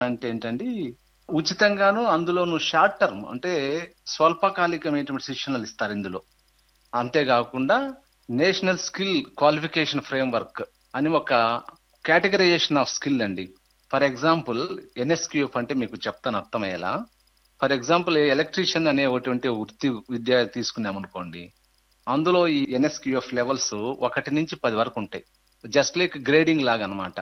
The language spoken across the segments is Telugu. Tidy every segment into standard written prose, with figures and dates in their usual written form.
అంటే ఏంటండి, ఉచితంగాను అందులోను షార్ట్ టర్మ్ అంటే స్వల్పకాలికమైనటువంటి శిక్షణలు ఇస్తారు ఇందులో. అంతేకాకుండా నేషనల్ స్కిల్ క్వాలిఫికేషన్ ఫ్రేమ్వర్క్ అని ఒక కేటగరైజేషన్ ఆఫ్ స్కిల్ అండి. ఫర్ ఎగ్జాంపుల్ ఎన్ఎస్క్యూఎఫ్ అంటే మీకు చెప్తాను అర్థమయ్యేలా. ఫర్ ఎగ్జాంపుల్ ఎలక్ట్రీషియన్ అనేటువంటి వృత్తి విద్య తీసుకున్నాం అనుకోండి. అందులో ఈ ఎన్ఎస్క్యూఎఫ్ లెవెల్స్ 1 నుంచి 10 వరకు ఉంటాయి. జస్ట్ లైక్ గ్రేడింగ్ లాగా అన్నమాట.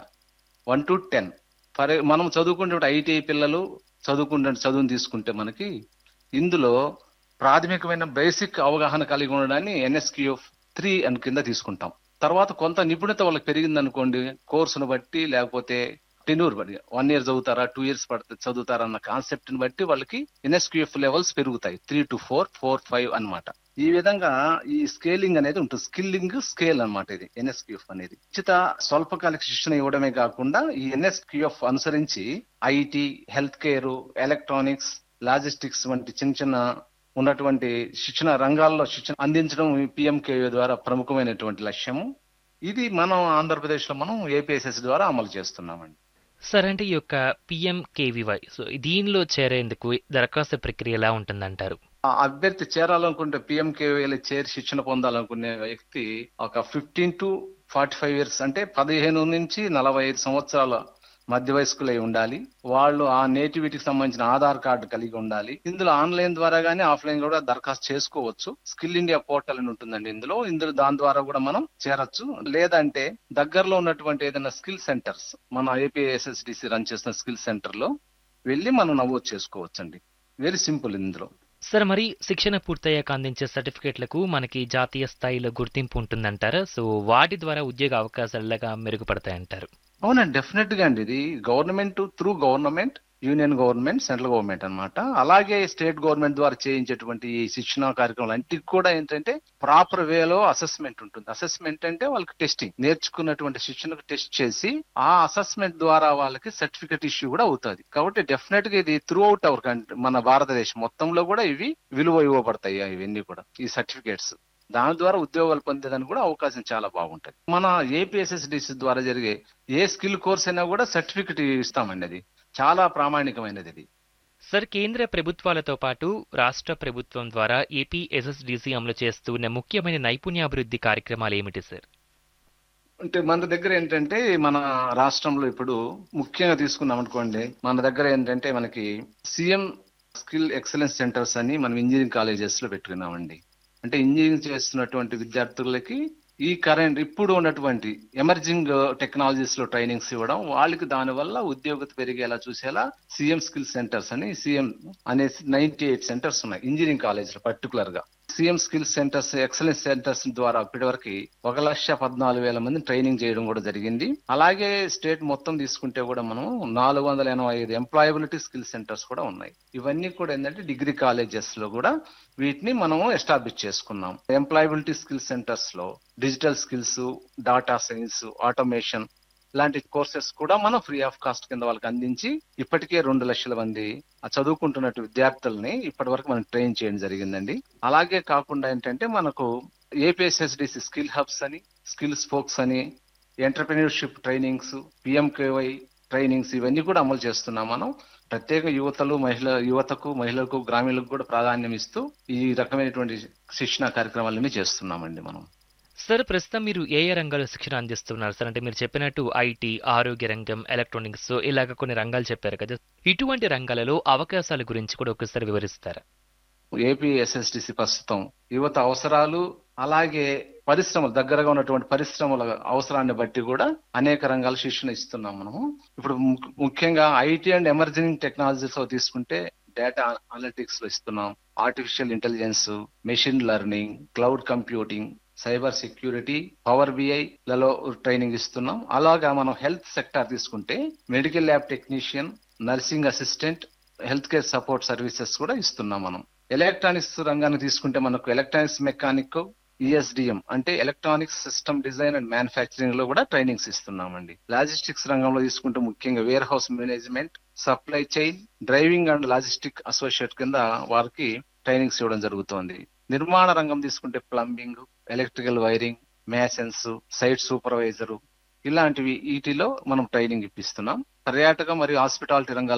1 to 10. మనం చదువుకునే ఐటీఐ పిల్లలు చదువుకునే చదువుని తీసుకుంటే మనకి ఇందులో ప్రాథమికమైన బేసిక్ అవగాహన కలిగి ఉండడాన్ని ఎన్ఎస్క్యూఎఫ్ 3 అని కింద తీసుకుంటాం. తర్వాత కొంత నిపుణత వాళ్ళకి పెరిగింది అనుకోండి, కోర్సును బట్టి లేకపోతే టెన్యూర్ బట్టి 1 year చదువుతారా 2 years చదువుతారా అన్న కాన్సెప్ట్ ని బట్టి వాళ్ళకి ఎన్ఎస్క్యూఎఫ్ లెవెల్స్ పెరుగుతాయి. 3 to 4, 4, 5 అన్నమాట. ఈ విధంగా ఈ స్కేలింగ్ అనేది ఉంటుంది. స్కిల్లింగ్ స్కేల్ అన్నమాట ఇది ఎన్ఎస్క్యూఎఫ్ అనేది. ఉచిత స్వల్పకాలిక శిక్షణ ఇవ్వడమే కాకుండా ఈ ఎన్ఎస్క్యూఎఫ్ అనుసరించి IT, health care, electronics, logistics వంటి చిన్న చిన్న ఉన్నటువంటి శిక్షణ రంగాల్లో శిక్షణ అందించడం పిఎంకేవీ ద్వారా ప్రముఖమైనటువంటి లక్ష్యము. ఇది మనం ఆంధ్రప్రదేశ్ లో మనం ఏపీఎస్ఎస్ ద్వారా అమలు చేస్తున్నామండి. సార్, అంటే ఈ యొక్క పిఎంకేవీవై సో దీనిలో చేరేందుకు దరఖాస్తు ప్రక్రియ ఎలా ఉంటుందంటారు? ఆ అభ్యర్థి చేరాలనుకుంటే పిఎంకేవీలో చేరి శిక్షణ పొందాలనుకునే వ్యక్తి ఒక 15 to 45 years అంటే 15 నుంచి 45 సంవత్సరాల మధ్య వయస్కులై ఉండాలి. వాళ్ళు ఆ నేటివిటీకి సంబంధించిన ఆధార్ కార్డు కలిగి ఉండాలి. ఇందులో ఆన్లైన్ ద్వారా గానీ ఆఫ్లైన్ కూడా దరఖాస్తు చేసుకోవచ్చు. స్కిల్ ఇండియా పోర్టల్ అని ఉంటుందండి. ఇందులో దాని ద్వారా కూడా మనం చేరొచ్చు. లేదంటే దగ్గరలో ఉన్నటువంటి ఏదైనా స్కిల్ సెంటర్స్, మన ఏపీఎస్ఎస్డిసి రన్ చేసిన స్కిల్ సెంటర్ లో వెళ్ళి మనం నమోదు చేసుకోవచ్చండి. వెరీ సింపుల్ ఇందులో. సార్, మరి శిక్షణ పూర్తయ్యాక అందించే సర్టిఫికేట్లకు మనకి జాతీయ స్థాయిలో గుర్తింపు ఉంటుందంటారా? సో వాటి ద్వారా ఉద్యోగ అవకాశాలు ఎలాగా మెరుగుపడతాయంటారు? అవునండి, డెఫినెట్ గా అండి. ఇది government through government, union government, central government అన్నమాట. అలాగే స్టేట్ గవర్నమెంట్ ద్వారా చేయించేటువంటి ఈ శిక్షణ కార్యక్రమాలు అన్నిటికి కూడా ఏంటంటే ప్రాపర్ వేలో అసెస్మెంట్ ఉంటుంది. అసెస్మెంట్ అంటే వాళ్ళకి టెస్టింగ్, నేర్చుకున్నటువంటి శిక్షణకు టెస్ట్ చేసి ఆ అసెస్మెంట్ ద్వారా వాళ్ళకి సర్టిఫికెట్ ఇష్యూ కూడా అవుతుంది. కాబట్టి డెఫినెట్ గా ఇది త్రూ అవుట్ అవర్ కంట్రీ, మన భారతదేశం మొత్తంలో కూడా ఇవి విలువ ఇవ్వబడతాయి. ఇవన్నీ కూడా ఈ సర్టిఫికేట్స్ దాని ద్వారా ఉద్యోగాలు పొందేదానికి కూడా అవకాశం చాలా బాగుంటది. మన ఏపీఎస్ఎస్డిసి ద్వారా జరిగే ఏ స్కిల్ కోర్స్ అయినా కూడా సర్టిఫికెట్ ఇస్తామండి. అది చాలా ప్రామాణికమైనది ఇది. సార్, కేంద్ర ప్రభుత్వాలతో పాటు రాష్ట్ర ప్రభుత్వం ద్వారా ఏపీ ఎస్ఎస్డిసి అమలు చేస్తున్న ముఖ్యమైన నైపుణ్యాభివృద్ధి కార్యక్రమాలు ఏమిటి సార్? అంటే మన దగ్గర ఏంటంటే మన రాష్ట్రంలో ఇప్పుడు ముఖ్యంగా తీసుకున్నాం అనుకోండి, మన దగ్గర ఏంటంటే మనకి సీఎం స్కిల్ ఎక్సలెన్స్ సెంటర్స్ అని మనం ఇంజనీరింగ్ కాలేజెస్ లో పెట్టుకున్నామండి. అంటే ఇంజనీరింగ్ చేస్తున్నటువంటి విద్యార్థులకి ఈ ఇప్పుడు ఉన్నటువంటి ఎమర్జింగ్ టెక్నాలజీస్ లో ట్రైనింగ్స్ ఇవ్వడం, వాళ్ళకి దానివల్ల ఉద్యోగత పెరిగేలా చూసేలా సీఎం స్కిల్ సెంటర్స్ అని సీఎం అనేసి 98 సెంటర్స్ ఉన్నాయి ఇంజనీరింగ్ కాలేజ్ లో పర్టికులర్ గా. CM skill centres, excellence centres ద్వారా ఇప్పటివరకు 1,14,000 మంది ట్రైనింగ్ చేయడం కూడా జరిగింది. అలాగే స్టేట్ మొత్తం తీసుకుంటే కూడా మనం 485 ఎంప్లాయబిలిటీ స్కిల్ సెంటర్స్ కూడా ఉన్నాయి. ఇవన్నీ కూడా ఏంటంటే డిగ్రీ కాలేజెస్ లో కూడా వీటిని మనము ఎస్టాబ్లిష్ చేసుకున్నాం. ఎంప్లాయబిలిటీ స్కిల్ సెంటర్స్ లో digital skills, data science, automation ఇలాంటి కోర్సెస్ కూడా మనం ఫ్రీ ఆఫ్ కాస్ట్ కింద వాళ్ళకి అందించి ఇప్పటికే 2 లక్షల మంది చదువుకుంటున్నట్టు విద్యార్థుల్ని ఇప్పటి వరకు మనం ట్రైన్ చేయడం జరిగిందండి. అలాగే కాకుండా ఏంటంటే మనకు ఏపీఎస్ఎస్డిసి స్కిల్ హబ్స్ అని, స్కిల్ స్పోక్స్ అని, ఎంటర్‌ప్రెన్యూర్‌షిప్ ట్రైనింగ్స్, పిఎంకేవై ట్రైనింగ్స్ ఇవన్నీ కూడా అమలు చేస్తున్నాం మనం. ప్రత్యేక యువతకు, మహిళలకు, గ్రామీణులకు కూడా ప్రాధాన్యం ఇస్తూ ఈ రకమైనటువంటి శిక్షణ కార్యక్రమాలన్నీ చేస్తున్నామండి మనం. సార్, ప్రస్తుతం మీరు ఏ ఏ రంగాల్లో శిక్షణ అందిస్తున్నారు సార్? అంటే మీరు చెప్పినట్టు ఐటీ, ఆరోగ్య రంగం, ఎలక్ట్రానిక్స్ ఇలాగ కొన్ని రంగాలు చెప్పారు కదా. ఇటువంటి రంగాలలో అవకాశాల గురించి కూడా ఒకసారి వివరిస్తారా? ఏపీఎస్ఎస్డిసి ప్రస్తుతం యువత అవసరాలు, అలాగే పరిశ్రమలు, దగ్గరగా ఉన్నటువంటి పరిశ్రమల అవసరాన్ని బట్టి కూడా అనేక రంగాల శిక్షణ ఇస్తున్నాం మనము. ఇప్పుడు ముఖ్యంగా ఐటీ అండ్ ఎమర్జింగ్ టెక్నాలజీస్ తీసుకుంటే డేటా అనలిటిక్స్ లో ఇస్తున్నాం, artificial intelligence, machine learning, cloud computing, cyber security, power BI లలో ట్రైనింగ్ ఇస్తున్నాం. అలాగా మనం హెల్త్ సెక్టార్ తీసుకుంటే medical lab technician, nursing assistant, health care support services కూడా ఇస్తున్నాం మనం. ఎలక్ట్రానిక్స్ రంగాన్ని తీసుకుంటే మనకు ఎలక్ట్రానిక్స్ మెకానిక్, ఈఎస్డిఎం అంటే electronics system design and manufacturing లో కూడా ట్రైనింగ్స్ ఇస్తున్నామండి. లాజిస్టిక్స్ రంగంలో తీసుకుంటే ముఖ్యంగా wear house management, supply chain, driving and logistic associate కింద వారికి ట్రైనింగ్స్ ఇవ్వడం జరుగుతోంది. నిర్మాణ రంగం తీసుకుంటే plumbing, electrical wiring, Mason's, site supervisor ఇలాంటివి వీటిలో మనం ట్రైనింగ్ ఇప్పిస్తున్నాం. పర్యాటక మరియు హాస్పిటాలిటీ రంగాల్లో